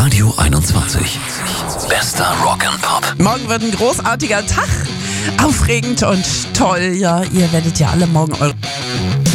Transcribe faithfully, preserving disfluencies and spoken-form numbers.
Radio einundzwanzig. Bester Rock'n'Pop. Morgen wird ein großartiger Tag. Aufregend und toll. Ja, ihr werdet ja alle morgen eure